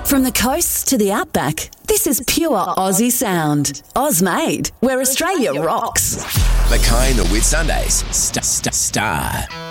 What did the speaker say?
From the coast to the outback, this is pure Aussie sound. Ozmade, where Australia rocks. Mackay and the Whit Sundays. Star.